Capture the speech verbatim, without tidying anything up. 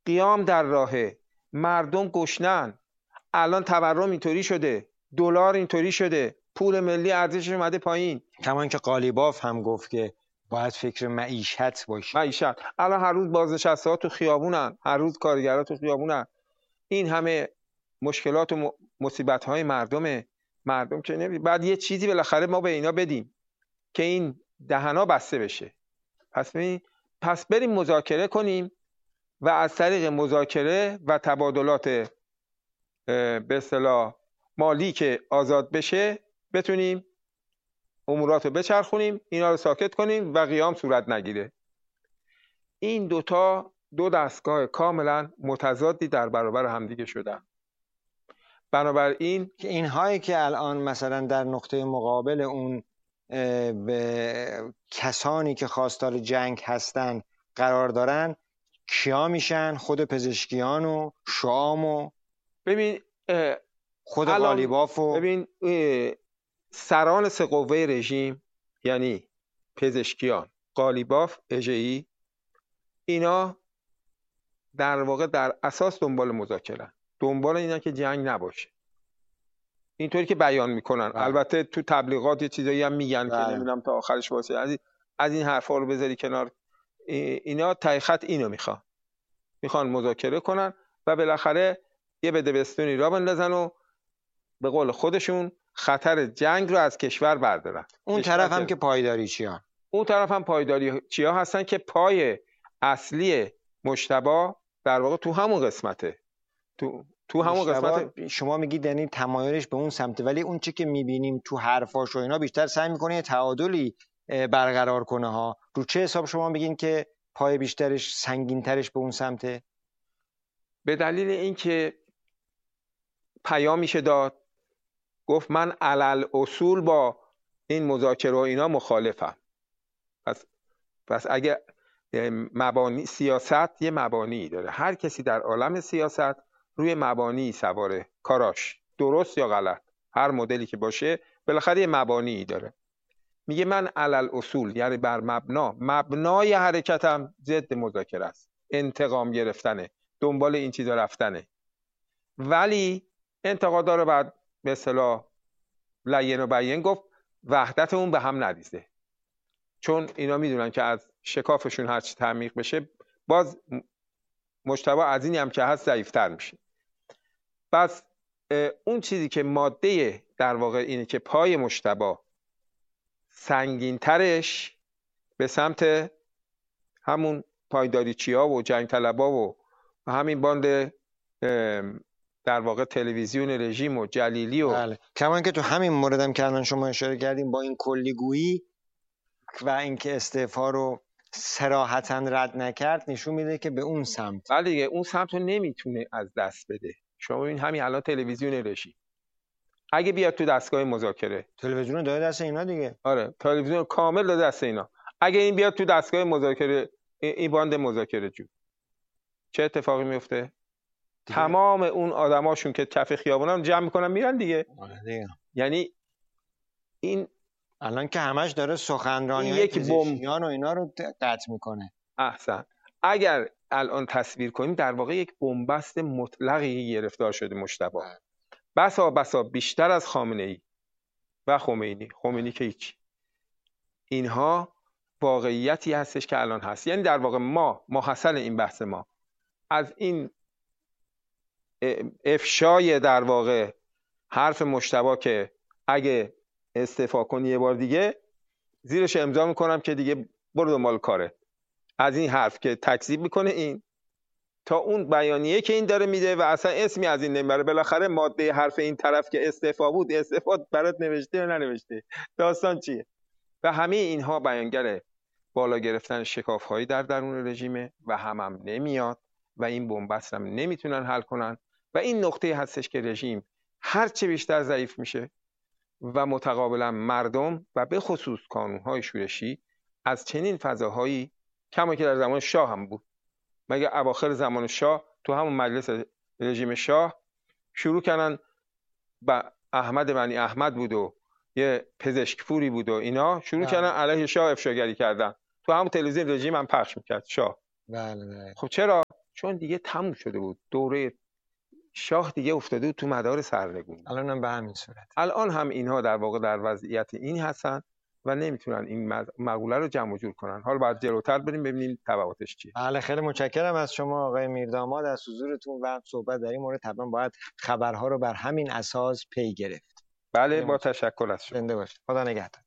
قیام در راهه، مردم گشنن. الان تورم اینطوری شده، دلار اینطوری شده، پول ملی ارزشش اومده پایین. کمان که قالیباف هم گفت که باید فکر معیشت باشه. معیشت الان هر روز بازنشسته‌ها تو خیابونن، هر روز کارگرها تو خیابونن. این همه مشکلات و مصیبت‌های مردمه. مردم که نمی بعد یه چیزی بالاخره ما به اینا بدیم که این دهنا بسته بشه. پس می پس بریم مذاکره کنیم و از طریق مذاکره و تبادلات به اصطلاح مالی که آزاد بشه بتونیم امورات رو بچرخونیم، اینا رو ساکت کنیم و قیام صورت نگیره. این دوتا دو دستگاه کاملا متضادی در برابر همدیگه شدن. بنابراین که اینهایی که الان مثلا در نقطه مقابل اون به کسانی که خواستار جنگ هستن قرار دارن کیا میشن؟ خود پزشکیان و شام و ببین خود قالیباف و ببین سران سه قوه رژیم، یعنی پزشکیان، قالیباف، اژه‌ای، اینا در واقع در اساس دنبال مذاکره، دنبال اینا که جنگ نباشه، اینطوری که بیان میکنن. بله. البته تو تبلیغات یه چیزایی هم میگن بله. که نمیدونم تا آخرش واسه از این از این حرفا رو بذاری کنار. اینا تای خط اینو میخوان میخوان مذاکره کنن و بالاخره یه بده بستونی را بندازن و به قول خودشون خطر جنگ رو از کشور بردارن. اون طرف هم که پایداری چیا؟ اون طرف هم پایداری چیا هستن که پای اصلی مجتبی در واقع تو همون قسمته. تو تو همون قسمت شما میگید یعنی تمایلش به اون سمت، ولی اون چی که میبینیم تو حرفاش و اینا بیشتر سعی میکنه یه تعادلی برقرار کنه ها. رو چه حساب شما میگین که پای بیشترش سنگینترش به اون سمته؟ به دلیل اینکه پیامیشه داد، گفت من علل اصول با این مذاکره و اینا مخالفم. پس پس اگه مبانی سیاست یه مبانی داره، هر کسی در عالم سیاست روی مبانی سواره، کاراش درست یا غلط هر مدلی که باشه بالاخره یه مبانی داره. میگه من علل اصول یعنی بر مبنا، مبنای حرکتم ضد مذاکره است، انتقام گرفتنه، دنبال این چیزا رفتنه. ولی انتقادا رو بعد به اصطلاح لین و بیان گفت وحدت اون به هم نریزه، چون اینا میدونن که از شکافشون هرچی تعمیق بشه باز مجتبی از اینی هم که هست ضعیف‌تر میشه. پس اون چیزی که ماده در واقع اینه که پای مجتبی سنگین‌ترش به سمت همون پایداریچی‌ها و جنگ طلبا و همین باند در واقع تلویزیون رژیم و جلیلی و بله. کمان که تو همین موردم که الان شما اشاره کردیم با این کلیگویی و اینکه استعفا رو صراحتاً رد نکرد نشون میده که به اون سمت بله دیگه اون سمت رو نمیتونه از دست بده. شما ببین همین الان تلویزیون رژیم اگه بیاد تو دستگاه مذاکره، تلویزیون داده دست اینا دیگه. آره تلویزیون کامل داده دست اینا. اگه این بیاد تو دستگاه مذاکره، این باند مذاکره جو، چه اتفاقی میفته؟ دیگه. تمام اون آدماشون که کف خیابونن جمع میکنن میرن دیگه. آره دیگه. یعنی این الان که همش داره سخنرانی‌های پزشکیان و اینا رو قطع میکنه. احسن. اگر الان تصویر کنیم در واقع یک بنبست مطلقی گرفتار شده مجتبی. بسا بسا بیشتر از خامنه‌ای و خمینی. خمینی که هیچ. اینها واقعیتی هستش که الان هست. یعنی در واقع ما محصل این بحث ما از این افشای در واقع حرف مجتبی که اگه استعفا کنی یه بار دیگه زیرش امضا میکنم که دیگه برو دنبال کاره، از این حرف که تکذیب میکنه این تا اون بیانیه که این داره میده و اصلا اسمی از این نمیبره. بالاخره ماده حرف این طرف که استعفا بود، استعفا برات نوشته یا ننوشته، داستان چیه؟ و همه اینها بیانگر بالا گرفتن شکاف‌هایی در درون رژیمه و هم هم نمیاد و این بنبست هم نمیتونن حل کنن و این نقطه هستش که رژیم هر چه بیشتر ضعیف میشه و متقابلا مردم و به خصوص کانون‌های شورشی از چنین فضاهایی کما که در زمان شاه هم بود. مگه اواخر زمان شاه تو همون مجلس رژیم شاه شروع کردن با احمد بنی احمد بود و یه پزشک پوری بود و اینا شروع کردن علیه شاه افشاگری کردن، تو همون تلویزیون رژیم هم پخش میکرد شاه. بله بله. خب چرا؟ چون دیگه تموم شده بود، دوره شاه دیگه افتاده بود تو مدار سرنگونی. الان هم به همین صورت. الان هم اینها در واقع در وضعیت این هستن و نمیتونن این مقوله رو جمع و جور کنن. حالا باید جلوتر بریم ببینیم تبعاتش چیه. بله خیلی متشکرم از شما آقای میرداماد از حضورتون و صحبت در این مورد. طبعا باید خبرها رو بر همین اساس پی گرفت. بله با تشکر از شما. زنده باشید. خدا نگهدار.